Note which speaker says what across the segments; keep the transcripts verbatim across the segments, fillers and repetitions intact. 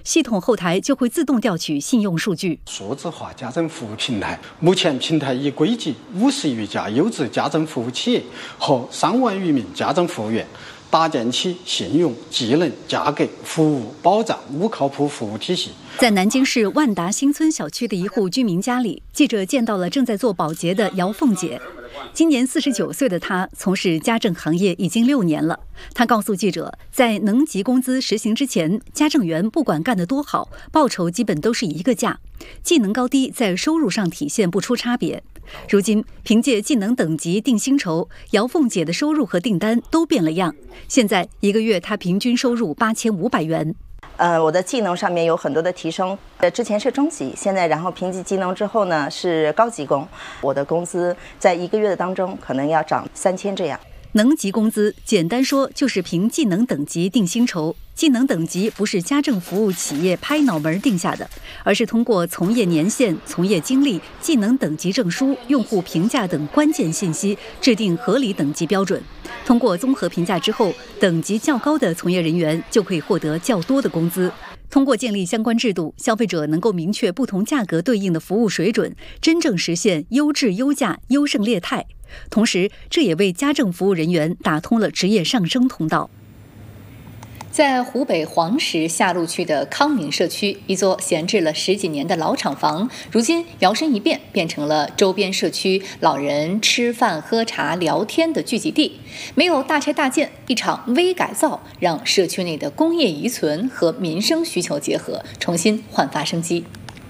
Speaker 1: 系统后台就会自动调取信用数据。
Speaker 2: 数字化家政服务平台，目前平台已归集五十余家优质家政服务企业和三万余名家政服务员，搭建起信用、技能、价格、服务保障五靠谱服务体系。
Speaker 1: 在南京市万达新村小区的一户居民家里，记者见到了正在做保洁的姚凤姐。今年四十九岁的她从事家政行业已经六年了。她告诉记者，在能级工资实行之前，家政员不管干得多好，报酬基本都是一个价，技能高低在收入上体现不出差别。如今，凭借技能等级定薪酬，姚凤姐的收入和订单都变了样。现在一个月，她平均收入八千五百元。
Speaker 3: 呃，我的技能上面有很多的提升，呃，之前是中级，现在然后评级技能之后呢是高级工，我的工资在一个月的当中可能要涨三千这样。
Speaker 1: 能级工资简单说就是凭技能等级定薪酬，技能等级不是家政服务企业拍脑门定下的，而是通过从业年限、从业经历、技能等级证书、用户评价等关键信息制定合理等级标准。通过综合评价之后，等级较高的从业人员就可以获得较多的工资。通过建立相关制度，消费者能够明确不同价格对应的服务水准，真正实现优质优价、优胜劣汰。同时，这也为家政服务人员打通了职业上升通道。
Speaker 4: 在湖北黄石下路区的康明社区，一座闲置了十几年的老厂房，如今摇身一变，变成了周边社区老人吃饭、喝茶、聊天的聚集地。没有大拆大建，一场微改造，让社区内的工业遗存和民生需求结合，重新焕发生机。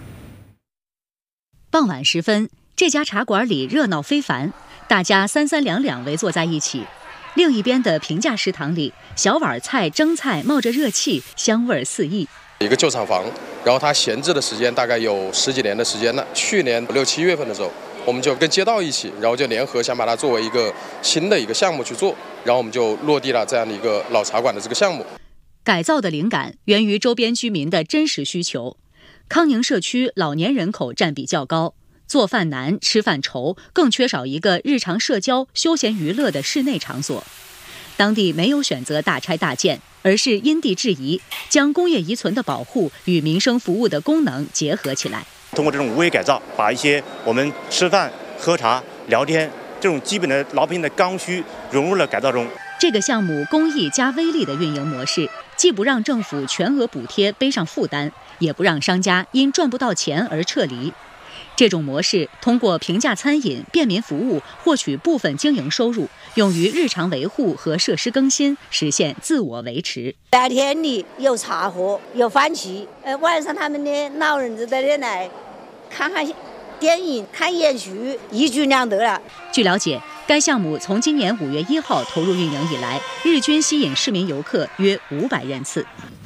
Speaker 5: 傍晚时分，这家茶馆里热闹非凡，大家三三两两围坐在一起。另一边的平价食堂里，小碗菜蒸菜冒着热气，香味四溢。
Speaker 6: 一个旧厂房，然后它闲置的时间大概有十几年的时间了。去年六七月份的时候，我们就跟街道一起，然后就联合想把它作为一个新的一个项目去做，然后我们就落地了这样的一个老茶馆的这个项目。
Speaker 5: 改造的灵感源于周边居民的真实需求。康宁社区老年人口占比较高，做饭难，吃饭愁，更缺少一个日常社交、休闲娱乐的室内场所。当地没有选择大拆大建，而是因地制宜，将工业遗存的保护与民生服务的功能结合起来。
Speaker 7: 通过这种无为改造，把一些我们吃饭、喝茶、聊天这种基本的老百姓的刚需融入了改造中。
Speaker 5: 这个项目公益加微利的运营模式，既不让政府全额补贴背上负担，也不让商家因赚不到钱而撤离。这种模式通过平价餐饮、便民服务获取部分经营收入，用于日常维护和设施更新，实现自我维持。
Speaker 8: 白天里有茶喝，有饭吃，呃，晚上他们的老人就在这来看看电影、看演剧，一举两得了。
Speaker 5: 据了解，该项目从今年五月一号投入运营以来，日均吸引市民游客约五百人次。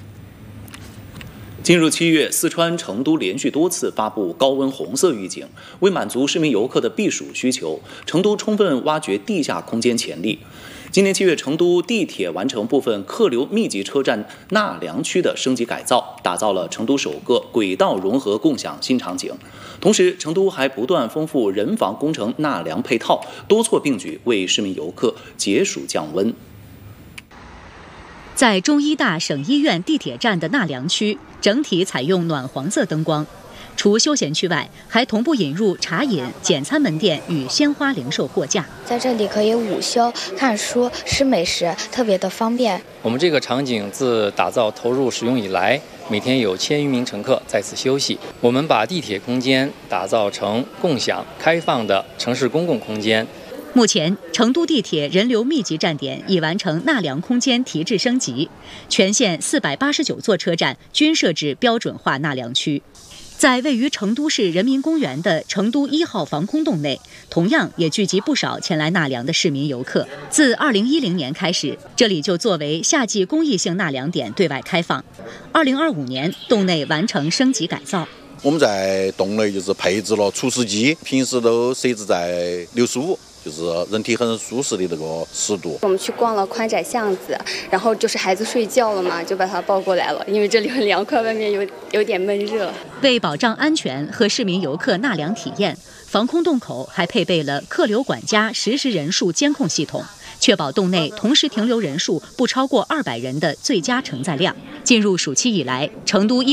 Speaker 9: 进入七月，四川成都连续多次发布高温红色预警，为满足市民游客的避暑需求，成都充分挖掘地下空间潜力。今年七月，成都地铁完成部分客流密集车站纳凉区的升级改造，打造了成都首个轨道融合共享新场景。同时，成都还不断丰富人防工程纳凉配套，多措并举为市民游客解暑降温。
Speaker 5: 在中医大省医院地铁站的纳凉区，整体采用暖黄色灯光，除休闲区外，还同步引入茶饮、简餐门店与鲜花零售货架。
Speaker 10: 在这里可以午休、看书、吃美食，特别的方便。
Speaker 11: 我们这个场景自打造投入使用以来，每天有千余名乘客在此休息。我们把地铁空间打造成共享、开放的城市公共空间。
Speaker 5: 目前，成都地铁人流密集站点已完成纳凉空间提质升级，全线四百八十九座车站均设置标准化纳凉区。在位于成都市人民公园的成都一号防空洞内，同样也聚集不少前来纳凉的市民游客。自二零一零年开始，这里就作为夏季公益性纳凉点对外开放。二零二五年，洞内完成升级改造。
Speaker 12: 我们在洞内就是配置了除湿机，平时都设置在六十五。就是人体很舒适的这个湿度。
Speaker 13: 我们去逛了宽窄巷子，然后就是孩子睡觉了嘛，就把他抱过来了，因为这里很凉快，外面有有点闷热。
Speaker 5: 为保障安全和市民游客纳凉体验，防空洞口还配备了客流管家实时人数监控系统，确保洞内同时停留人数不超过二百人的最佳承载量。进入暑期以来，成都一